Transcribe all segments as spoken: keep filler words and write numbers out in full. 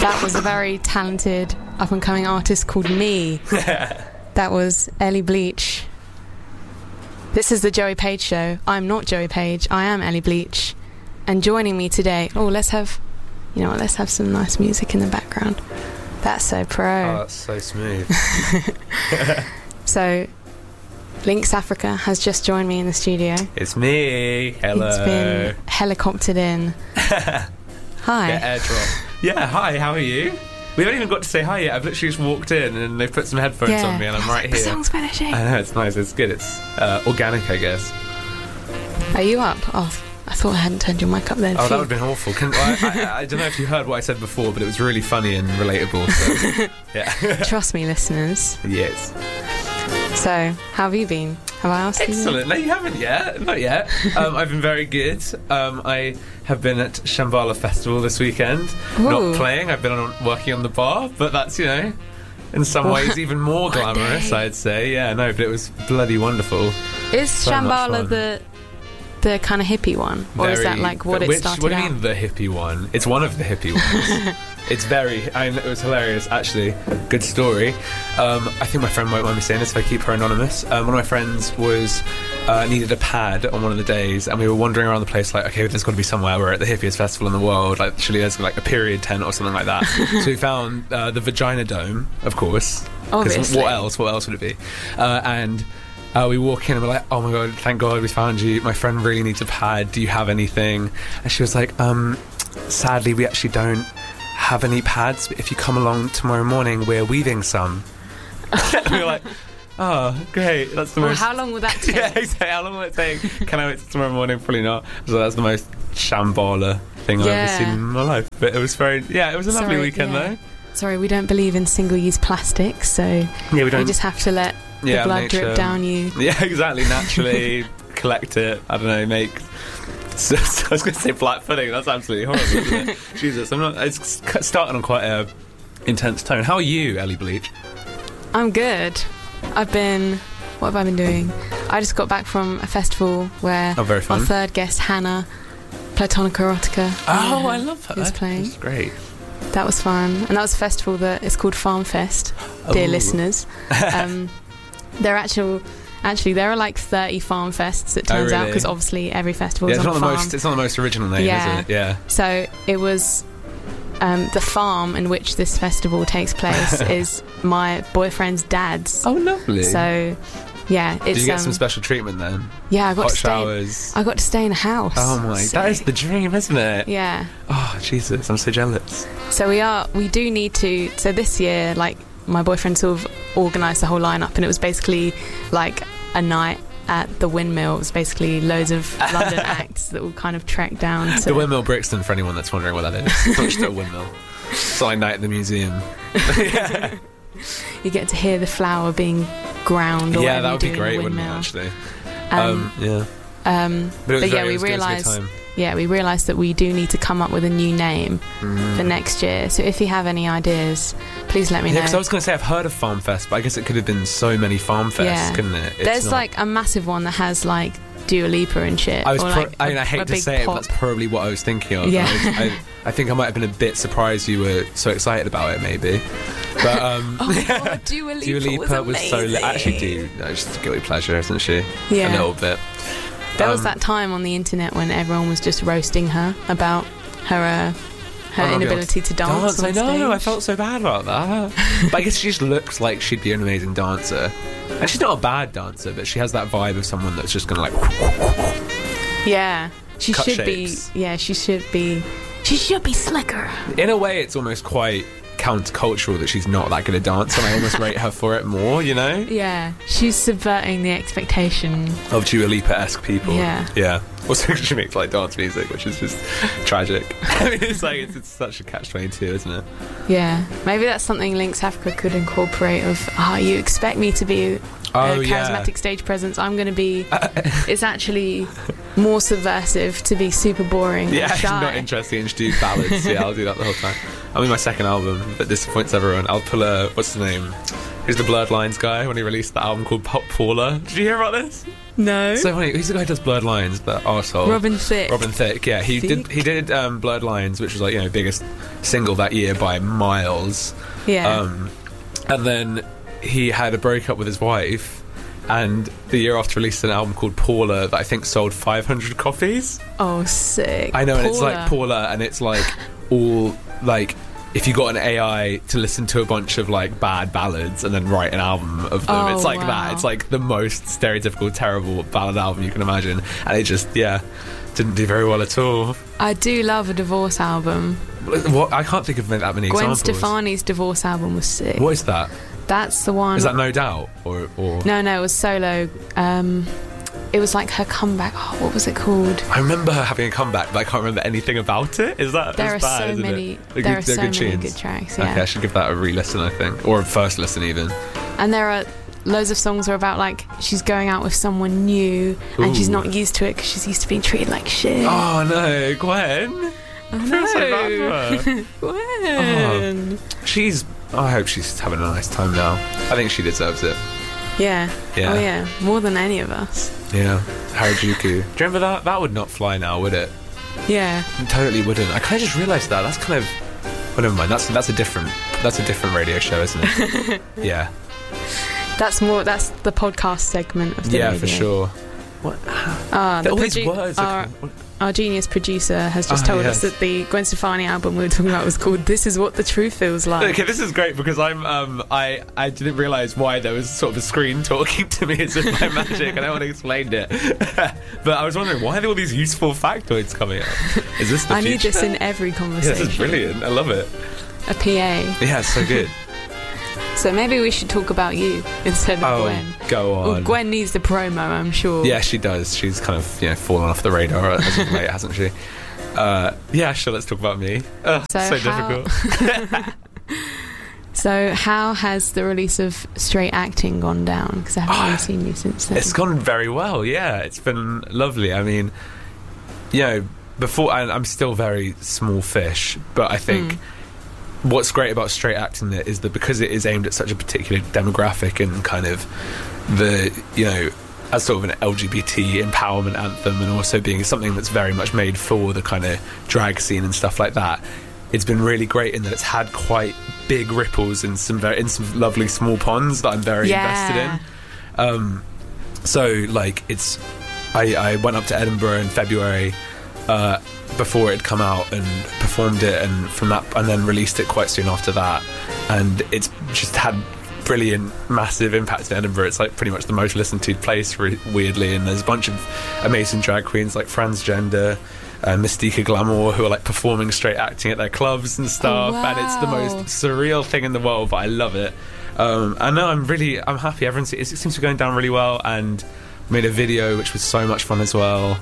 That was a very talented up-and-coming artist called Me. That was Ellie Bleach. This is the Joey Page Show. I'm not Joey Page. I am Ellie Bleach. And joining me today... Oh, let's have... You know what? Let's have some nice music in the background. That's so pro. Oh, that's so smooth. So, Lynx Africa has just joined me in the studio. It's me. Hello. It's been helicoptered in. Hi. Get airdrop. Yeah, hi, how are you? We haven't even got to say hi yet. I've literally just walked in and they've put some headphones yeah. on me and I'm right The here. song's finishing. I know, it's nice, it's good. It's uh, organic, I guess. Are you up? Oh, I thought I hadn't turned your mic up there. Oh, that would have been awful. Can, I, I, I don't know if you heard what I said before, but it was really funny and relatable. So, yeah. Trust me, listeners. Yes. So, how have you been? Have I asked you? Excellent. No, you haven't yet. Not yet. Um, I've been very good. Um, I have been at Shambhala Festival this weekend. Ooh. Not playing. I've been on, working on the bar, but that's, you know, in some What? ways even more glamorous, day. I'd say. Yeah, no, but it was bloody wonderful. Is So much Shambhala fun. the the kind of hippie one, or is that Very- like what but it which, started What do you out? mean the hippie one? It's one of the hippie ones. It's very... I mean, it was hilarious, actually. Good story. Um, I think my friend won't mind me saying this if I keep her anonymous. Um, one of my friends was uh, needed a pad on one of the days, and we were wandering around the place like, okay, there's got to be somewhere. We're at the hippiest festival in the world. Like, actually, there's like a period tent or something like that. So we found uh, the Vagina Dome, of course. 'Cause Obviously. what else? What else would it be? Uh, and... Uh, we walk in and we're like, oh my god, thank god we found you. My friend really needs a pad. Do you have anything? And she was like, um, sadly, we actually don't have any pads. But if you come along tomorrow morning, we're weaving some. And we were like, oh, great. That's the Well, most... how long will that take? yeah, exactly. How long will it take? Can I wait till tomorrow morning? Probably not. So that's the most shambhala thing I've Yeah. ever seen in my life. But it was very... Yeah, it was a lovely Sorry, weekend, yeah. though. Sorry, we don't believe in single-use plastics, so Yeah, we we don't... just have to let the yeah, blood nature- drip down you. Yeah, exactly. Naturally collect it. I don't know. Make. So, so I was going to say black pudding. That's absolutely horrible, isn't it? Jesus, I'm not. It's starting on quite a intense tone. How are you, Ellie Bleach? I'm good. I've been... What have I been doing? I just got back from a festival where Oh, very fun. our third guest, Hannah, Platonica Erotica, Oh, uh, I love her. is playing. It's great. That was fun. And that was a festival that is called Farm Fest, dear Oh. listeners. Um, there are actual... Actually, there are like thirty farm fests, it Oh, turns out, really? because obviously every festival Yeah, is it's on not a the farm. most. It's not the most original name, Yeah. is it? Yeah. So it was um, the farm in which this festival takes place is my boyfriend's dad's. Oh, lovely. So yeah, it's Did you get um, some special treatment then? yeah, I got Hot to stay. showers. I got to stay in a house. Oh my, So- that is the dream, isn't it? yeah. Oh Jesus, I'm so jealous. So we are. We do need to. So this year, like my boyfriend sort of organised the whole lineup, and it was basically like a night at the Windmill. It was basically loads of London acts that will kind of trek down to The Windmill Brixton, for anyone that's wondering what that is. It's not just a windmill. It's like night at the museum. yeah, You get to hear the flour being ground. Or yeah, whatever that you would do be in great, the wouldn't it? windmill. Actually, Um, um, yeah. um, But, it was but very, yeah, we it was good, it was a good realised. time. Yeah, we realised that we do need to come up with a new name Mm. for next year. So if you have any ideas, please let me Yeah, know. because I was going to say I've heard of Farm Fest, but I guess it could have been so many Farm Fests, Yeah. couldn't it? It's There's not- like a massive one that has like Dua Lipa and shit. I was. or, Pro- like, I mean, a- I a hate to big say it, pop. but that's probably what I was thinking of. Yeah. I, was, I, I think I might have been a bit surprised you were so excited about it, maybe. But um, Oh my god, Dua Lipa, Dua Lipa was, was so. Li- amazing. I actually do. No, it's just a guilty pleasure, isn't she? Yeah. A little bit. There was Um, that time on the internet when everyone was just roasting her about her uh, her Oh my inability to dance. Dance, on I know. I stage. felt so bad about that. But I guess she just looks like she'd be an amazing dancer, and she's not a bad dancer, but she has that vibe of someone that's just gonna like. Yeah, she Cut should shapes. be. Yeah, she should be. She should be slicker. In a way, it's almost quite countercultural that she's not that good a dancer, and I almost rate her for it more. You know, Yeah, she's subverting the expectation. of Dua Lipa-esque people. Yeah. yeah. Also, she makes like dance music, which is just tragic. I mean, it's like it's, it's such a catch twenty-two, isn't it? Yeah, maybe that's something Lynx Africa could incorporate. Of ah, you expect me to be Oh, a yeah. charismatic stage presence. I'm going to be. It's actually more subversive to be super boring. Yeah, and it's shy. not interesting and just do ballads. Yeah, I'll do that the whole time. I'll be my second album that disappoints everyone. I'll pull a what's the name? who's the Blurred Lines guy, when he released the album called Pop Paula. Did you hear about this? No. So funny. He's the guy who does Blurred Lines, that arsehole. Robin Thicke. Robin Thicke, yeah. He Thicke? did He did um, Blurred Lines, which was like, you know, biggest single that year by miles. Yeah. Um, and then he had a breakup with his wife, and the year after released an album called Paula that I think sold five hundred copies. Oh, sick. I know, Paula. and it's like Paula, and it's like all like if you got an A I to listen to a bunch of like bad ballads and then write an album of them, Oh, it's like wow. that. It's like the most stereotypical, terrible ballad album you can imagine, and it just yeah didn't do very well at all. I do love a divorce album. What I can't think of that many Gwen examples. Stefani's divorce album was sick. What is that? That's the one. Is that No Doubt or or? No, no, it was solo. Um, it was like her comeback. Oh, what was it called? I remember her having a comeback, but I can't remember anything about it. Is that There that's are bad, so isn't many. It? They're There good- are they're so good many tunes. good tracks. Yeah, Okay, I should give that a re-listen, I think, or a first listen even. and there are loads of songs are about like she's going out with someone new and she's Ooh. not used to it because she's used to being treated like shit. Oh no, Gwen! I I feel so bad for her. Gwen. She's. I hope she's having a nice time now. I think she deserves it. Yeah. Yeah. Oh yeah. More than any of us. Yeah. Harajuku. Do you remember that? That would not fly now, would it? Yeah. It totally wouldn't. I kind of just realised that. That's kind of. Well, never mind. That's that's a different. That's a different radio show, isn't it? Yeah. That's more. That's the podcast segment of the Yeah, radio. for sure. What? Ah, the All these produ- words. Are our, kind of- our genius producer has just Ah, told yes. us that the Gwen Stefani album we were talking about was called "This Is What the Truth Feels Like." Okay, this is great because I'm um I I didn't realise why there was sort of a screen talking to me as if by magic, and no one explained it. But I was wondering why are there all these useful factoids coming up? Is this the I need future? this in every Yeah, conversation. this is brilliant. I love it. A P A. Yeah, it's so good. So maybe we should talk about you instead of Oh, Gwen. go on. Well, Gwen needs the promo, I'm sure. Yeah, she does. She's kind of you know fallen off the radar as of late, hasn't she? Uh, yeah, sure. Let's talk about me. Ugh, So so how- difficult. So how has the release of Straight Acting gone down? Because I haven't Ah, really seen you since then. It's gone very well, yeah. It's been lovely. I mean, you know, before, and I'm still very small fish, but I think Mm. what's great about Straight Acting it is that because it is aimed at such a particular demographic and kind of the, you know, as sort of an L G B T empowerment anthem and also being something that's very much made for the kind of drag scene and stuff like that, it's been really great in that it's had quite big ripples in some very in some lovely small ponds that I'm very Yeah. invested in. Um, so like it's, I, I went up to Edinburgh in February uh, before it had come out and performed it, and from that, and then released it quite soon after that, and it's just had brilliant, massive impact in Edinburgh. It's like pretty much the most listened to place, re- weirdly, and there's a bunch of amazing drag queens like Transgender, uh, Mystica Glamour, who are like performing Straight Acting at their clubs and stuff, Oh, and it's the wow. most surreal thing in the world, but I love it. Um, and no, I'm really, I'm happy. Everyone, it seems to be going down really well, and made a video which was so much fun as well.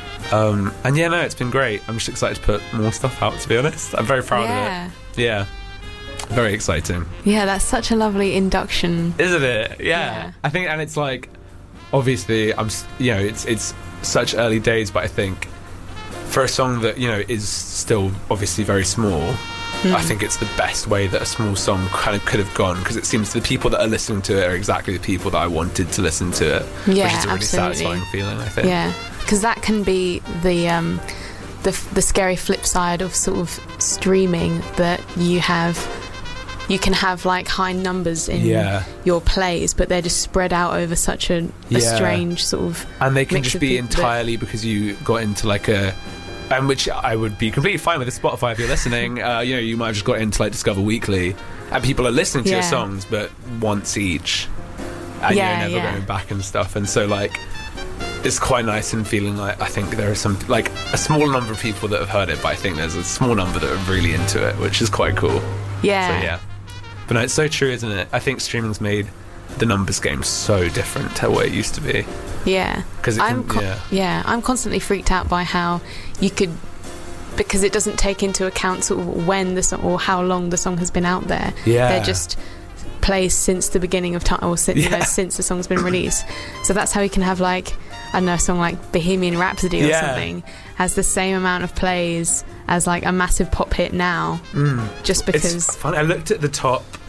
Um, and yeah, no, it's been great. I'm just excited to put more stuff out, to be honest. I'm very proud yeah. of it. Yeah. Very exciting. Yeah, that's such a lovely induction. Isn't it? Yeah. Yeah. I think, and it's like, obviously, I'm, s- you know, it's it's such early days, but I think for a song that, you know, is still obviously very small, Mm. I think it's the best way that a small song kind of could have gone, because it seems the people that are listening to it are exactly the people that I wanted to listen to it. Yeah, which is a really absolutely. satisfying feeling, I think. Yeah, because that can be the um, the f- the scary flip side of sort of streaming, that you have you can have like high numbers in Yeah. your plays, but they're just spread out over such a, a Yeah. strange sort of. And they can mix just of be people that- entirely because you got into like a, and which I would be completely fine with. Spotify, if you're listening, uh, you know, you might have just got into like Discover Weekly, and people are listening to your Yeah. songs, but once each, and Yeah, you're never yeah. going back and stuff. And so like, it's quite nice and feeling like I think there are some like a small number of people that have heard it, but I think there's a small number that are really into it, which is quite cool. Yeah. So yeah, but no, it's so true, isn't it? I think streaming's made the numbers game so different to what it used to be. Yeah. 'Cause it I'm can- co- yeah. I'm constantly freaked out by how you could, because it doesn't take into account sort of when the song or how long the song has been out there. Yeah. They're just plays since the beginning of time, or since, you know, Yeah. since the song's been released. So that's how you can have like, I don't know, a song like Bohemian Rhapsody or Yeah. something has the same amount of plays as like a massive pop hit now, Mm. just because. It's funny. I looked at the top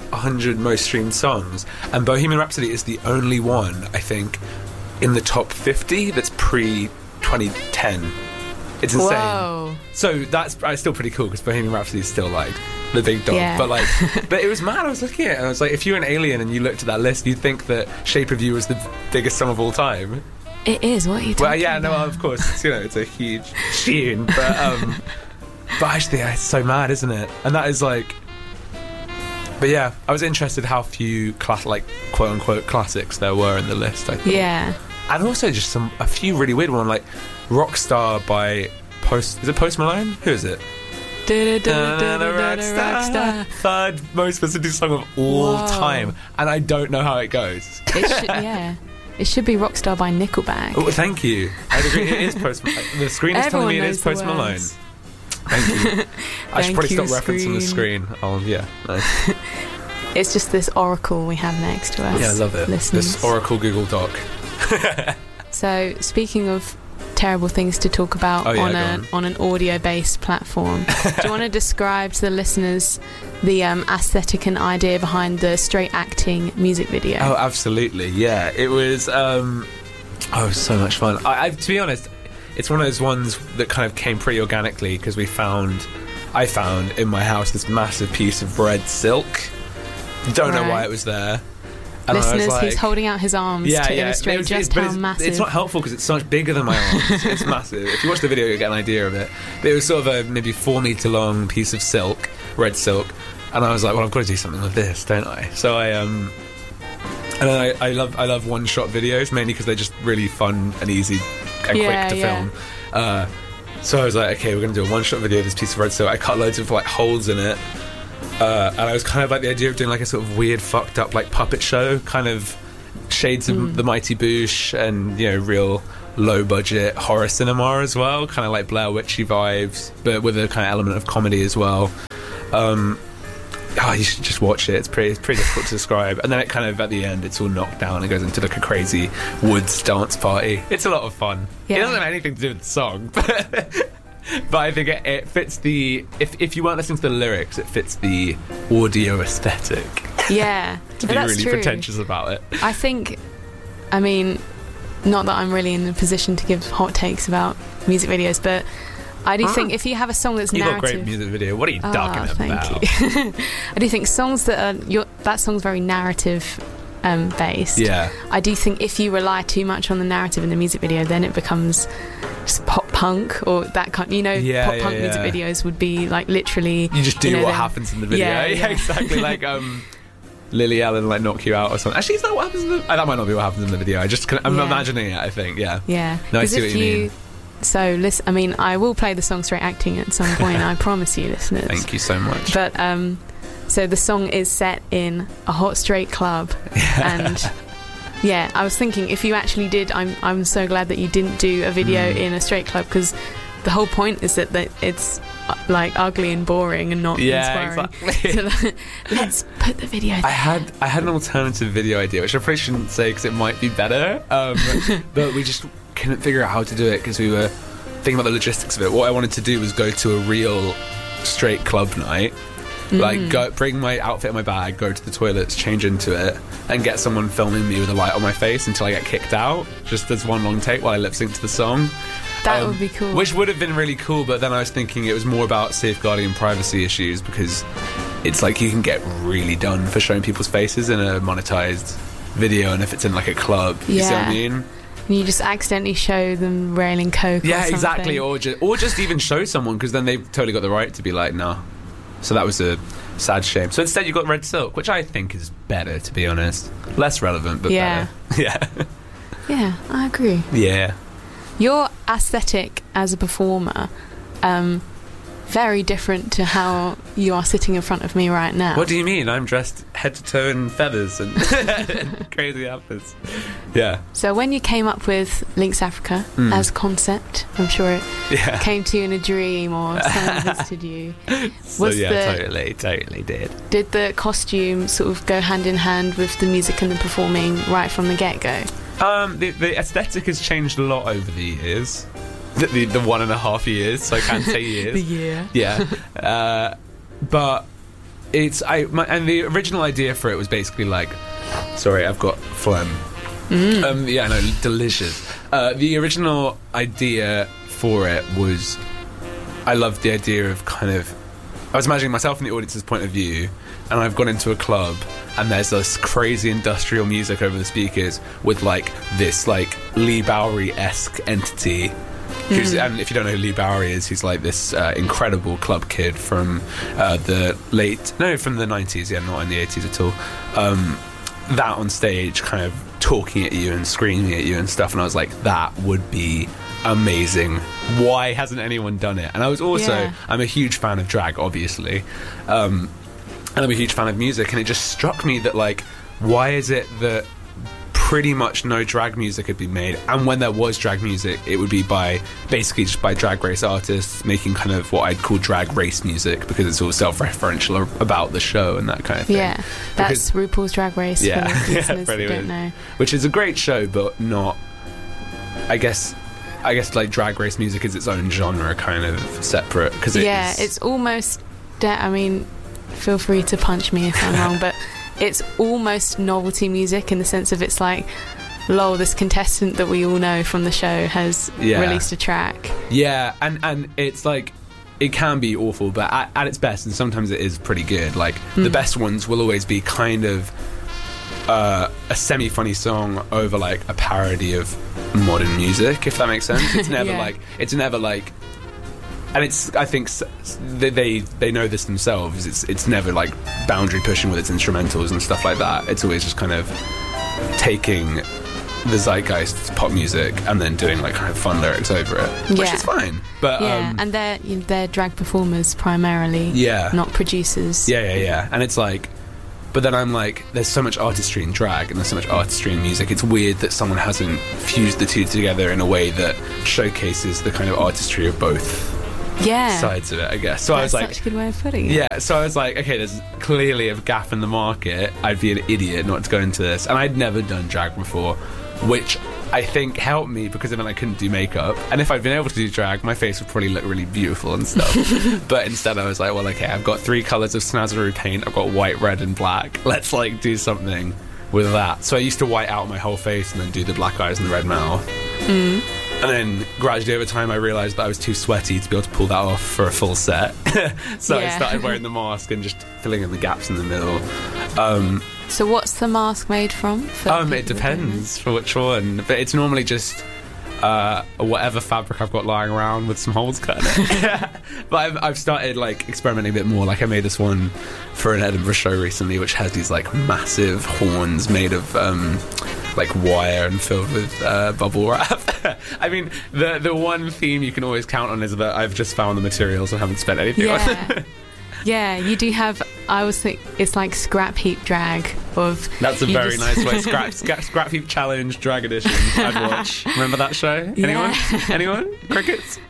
one hundred most streamed songs, and Bohemian Rhapsody is the only one, I think, in the top fifty that's pre twenty ten. It's insane. Whoa. So that's uh, still pretty cool, because Bohemian Rhapsody is still like the big dog. Yeah. But like, but it was mad. I was looking at it and I was like, if you're an alien and you looked at that list, you'd think that Shape of You was the biggest song of all time. It is. What are you talking Well, yeah, about? no, of course, it's, you know, it's a huge tune, but um, but actually, yeah, it's so mad, isn't it? And that is like, but yeah, I was interested how few class, like quote unquote classics there were in the list. I thought. Yeah. And also just some a few really weird ones, like Rockstar by Post. Is it Post Malone? Who is it? Rockstar. Third most listened to song of all Whoa. time, and I don't know how it goes. It should, yeah. It should be Rockstar by Nickelback. Oh, thank you. I'd agree. It is Post. The screen is Everyone telling me it knows is the Post Malone. words. Thank you. I should Thank probably you, stop referencing the screen. screen. Oh yeah, nice. It's just this oracle we have next to us. Yeah, I love it. Listeners. This Oracle Google Doc. So, speaking of terrible things to talk about Oh, yeah, on go a on. on an audio-based platform, do you want to describe to the listeners the um, aesthetic and idea behind the straight acting music video? Oh, absolutely. Yeah, it was. Um, oh, it was so much fun. I, I, to be honest, it's one of those ones that kind of came pretty organically because we found, I found in my house this massive piece of red silk. Don't know Right. why it was there. And I was Listeners, like- he's holding out his arms yeah, to yeah. illustrate It was- just but how it's, massive. It's not helpful because it's so much bigger than my arms. It's massive. If you watch the video, you'll get an idea of it. But it was sort of a maybe four meter long piece of silk, red silk, and I was like, well, I've got to do something with this, don't I? So I um, and then I, I love I love one shot videos mainly because they're just really fun and easy and Yeah, quick to yeah. film. Uh, so I was like, okay, we're going to do a one shot video of this piece of red silk. I cut loads of like holes in it, uh, and I was kind of like the idea of doing like a sort of weird, fucked up like puppet show, kind of shades of Mm. the Mighty Boosh and, you know, real low budget horror cinema as well, kind of like Blair Witchy vibes, but with a kind of element of comedy as well. Um, oh, you should just watch it. It's pretty, it's pretty difficult to describe. And then it kind of at the end, it's all knocked down. It goes into like a crazy woods dance party. It's a lot of fun. Yeah. It doesn't have anything to do with the song, but, but I think it, it fits the. If if you weren't listening to the lyrics, it fits the audio aesthetic. Yeah, To but be that's really true. pretentious about it. I think, I mean, not that I'm really in a position to give hot takes about music videos, but I do Ah. think if you have a song that's You got a narrative, great music video. What are you Ah, talking thank about? you. I do think songs that are your, that song's very narrative um, based. Yeah. I do think if you rely too much on the narrative in the music video, then it becomes just pop punk or that kind. You know, Yeah, pop yeah, punk music yeah. videos would be like literally. You just do you know, what them- happens in the video. Yeah, Yeah, yeah. exactly. Like um, Lily Allen like knock you out or something. Actually, is that what happens in the? Oh, that might not be what happens in the video. I just can, I'm Yeah. imagining it. I think. Yeah. Yeah. No, I 'Cause see if what you mean. So, listen, I mean, I will play the song Straight Acting at some point, I promise you, listeners. Thank you so much. But, um, so the song is set in a hot straight club, and yeah, I was thinking if you actually did, I'm I'm so glad that you didn't do a video Mm. in a straight club, because the whole point is that, that it's uh, like ugly and boring and not Yeah, inspiring. exactly. So, let's put the video there. I had I had an alternative video idea, which I probably shouldn't say because it might be better. Um, but we just couldn't figure out how to do it because we were thinking about the logistics of it. What I wanted to do was go to a real straight club night, like go bring my outfit in my bag, go to the toilets, change into it, and get someone filming me with a light on my face until I get kicked out. Just as one long take while I lip sync to the song. That Um, would be cool. Which would have been really cool, but then I was thinking it was more about safeguarding privacy issues because it's like you can get really done for showing people's faces in a monetized video, and if it's in like a club, you see what I Yeah. mean? And you just accidentally show them railing coke. Yeah, or exactly. something. Or just, or just even show someone because then they've totally got the right to be like, no. So that was a sad shame. So instead you got Red Silk, which I think is better, to be honest. Less relevant, but Yeah. better. Yeah. Yeah, I agree. Yeah. Your aesthetic as a performer, um, very different to how you are sitting in front of me right now. What do you mean? I'm dressed head to toe in feathers and, and crazy outfits. Yeah. So when you came up with Lynx Africa Mm. as concept, I'm sure it Yeah. came to you in a dream or someone visited you. So Was yeah, the- totally, totally did. Did the costume sort of go hand in hand with the music and the performing right from the get-go? Um, the, the aesthetic has changed a lot over the years. The, the, the one and a half years, so I can't say years. year. Yeah. Uh, but it's I my, and the original idea for it was basically like, sorry, I've got phlegm. Mm. Um, yeah, no, delicious. Uh, the original idea for it was, I loved the idea of kind of, I was imagining myself in the audience's point of view, and I've gone into a club and there's this crazy industrial music over the speakers with like this like Lee Bowery-esque entity. Who's, mm. And if you don't know who Lee Bowery is, he's like this uh, incredible club kid from uh, the late, no, from the nineties, yeah, not in the eighties at all. Um, that on stage kind of talking at you and screaming at you and stuff, and I was like, that would be amazing. Why hasn't anyone done it? And I was also, yeah. I'm a huge fan of drag, obviously, um, and I'm a huge fan of music, and it just struck me that, like, why is it that pretty much no drag music had been made, and when there was drag music, it would be by basically just by drag race artists making kind of what I'd call drag race music, because it's all self-referential about the show and that kind of thing. Yeah, that's because, RuPaul's Drag Race. Yeah, for yeah, listeners that don't know. Which is a great show, but not. I guess, I guess like drag race music is its own genre, kind of separate. Because it yeah, is, it's almost. I mean, feel free to punch me if I'm wrong, but. It's almost novelty music in the sense of it's like, lol, this contestant that we all know from the show has yeah. released a track. Yeah, and, and it's like, it can be awful, but at, at its best, and sometimes it is pretty good. Like, mm. the best ones will always be kind of uh, a semi-funny song over like a parody of modern music, if that makes sense. It's never yeah. like, it's never like, and it's, I think they, they they know this themselves. It's it's never like boundary pushing with its instrumentals and stuff like that. It's always just kind of taking the zeitgeist pop music and then doing like kind of fun lyrics over it, which yeah. is fine. But yeah, um, and they're you know, they're drag performers primarily, yeah, not producers. Yeah, yeah, yeah. And it's like, but then I'm like, there's so much artistry in drag and there's so much artistry in music. It's weird that someone hasn't fused the two together in a way that showcases the kind of artistry of both. Yeah. sides of it, I guess. So That's I was like, such a good way of putting it. Yeah, so I was like, okay, there's clearly a gap in the market. I'd be an idiot not to go into this. And I'd never done drag before, which I think helped me because then I couldn't do makeup. And if I'd been able to do drag, my face would probably look really beautiful and stuff. But instead I was like, well, okay, I've got three colours of Snazaroo paint. I've got white, red and black. Let's like do something with that. So I used to white out my whole face and then do the black eyes and the red mouth. Mm. And then gradually over time I realised that I was too sweaty to be able to pull that off for a full set. So yeah. I started wearing the mask and just filling in the gaps in the middle. Um, so what's the mask made from? For um, it depends for which one. But it's normally just uh, whatever fabric I've got lying around with some holes cut in it. But I've, I've started like experimenting a bit more. Like I made this one for an Edinburgh show recently, which has these like massive horns made of um, like wire and filled with uh, bubble wrap. I mean, the the one theme you can always count on is that I've just found the materials and haven't spent anything yeah. on it. Yeah, you do have. I always think it's like scrap heap drag. Of that's a very just nice way. Scrap, scrap, scrap heap challenge drag edition. I'd watch. Remember that show? Anyone? Yeah. Anyone? Crickets?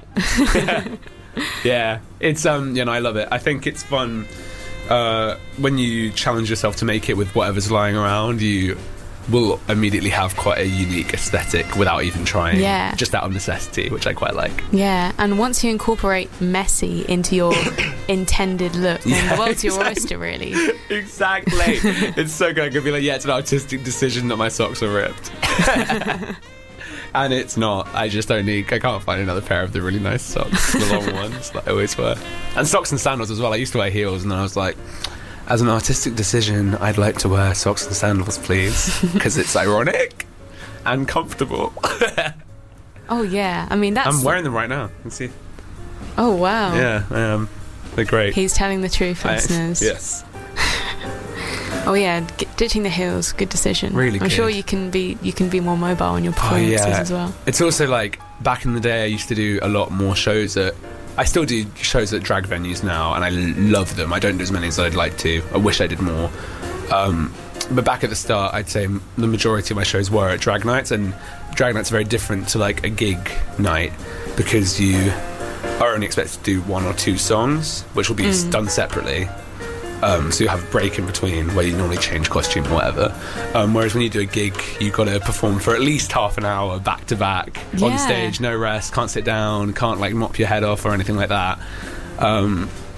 Yeah, it's um. You know, I love it. I think it's fun uh, when you challenge yourself to make it with whatever's lying around. You will immediately have quite a unique aesthetic without even trying. Yeah. Just out of necessity, which I quite like. Yeah, and once you incorporate messy into your intended look, then yeah, the world's your exactly. oyster, really. Exactly. It's so good. I could be like, yeah, it's an artistic decision that my socks are ripped. And it's not. I just don't need. I can't find another pair of the really nice socks, the long ones that I always wear. And socks and sandals as well. I used to wear heels, and then I was like, as an artistic decision, I'd like to wear socks and sandals, please, because it's ironic and comfortable. Oh yeah, I mean that's. I'm wearing them right now. You can see. Oh wow. Yeah, I am. They're great. He's telling the truth, listeners. Yes. Oh yeah, g- ditching the heels, good decision. Really, I'm good. sure you can be you can be more mobile in your performances oh, yeah. as well. It's also like back in the day, I used to do a lot more shows at. I still do shows at drag venues now, and I l- love them. I don't do as many as I'd like to. I wish I did more. Um, but back at the start, I'd say m- the majority of my shows were at drag nights, and drag nights are very different to like a gig night because you are only expected to do one or two songs, which will be mm. done separately. Um, so you have a break in between where you normally change costume or whatever. Um, whereas when you do a gig, you've got to perform for at least half an hour back to back yeah. on stage, no rest, can't sit down, can't like mop your head off or anything like that. Um,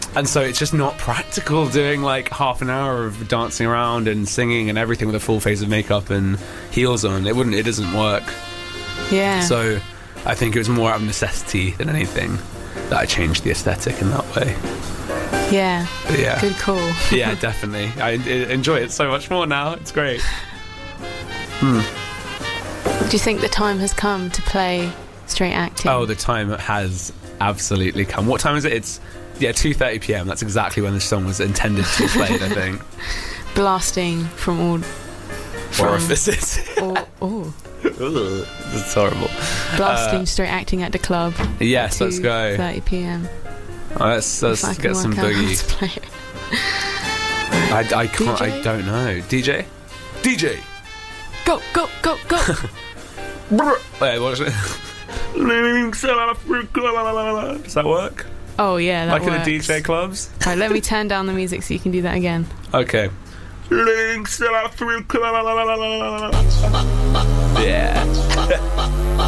and so it's just not practical doing like half an hour of dancing around and singing and everything with a full face of makeup and heels on. It wouldn't. It doesn't work. Yeah. So I think it was more out of necessity than anything that I changed the aesthetic in that way. Yeah. But yeah. Good call. Yeah, definitely. I, I enjoy it so much more now. It's great. Hmm. Do you think the time has come to play straight acting? Oh, the time has absolutely come. What time is it? It's yeah, two thirty p.m. That's exactly when the song was intended to be played, I think. Blasting from all from orifices. all, oh. It's horrible. Blasting uh, straight acting at the club. Yes, let's go. two thirty p.m. Oh, let's let's get some boogie. I, I can't. D J? I don't know. D J. D J. Go go go go. Wait, what's it? Does that work? Oh yeah, that like works. in the D J clubs? Right, let me turn down the music so you can do that again. Okay. Yeah.